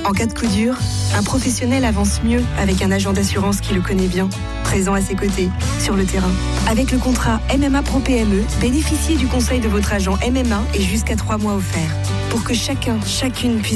En cas de coup dur, un professionnel avance mieux avec un agent d'assurance qui le connaît bien, présent à ses côtés, sur le terrain. Avec le contrat MMA Pro PME, bénéficiez du conseil de votre agent MMA et jusqu'à 3 mois offerts. Pour que chacune puisse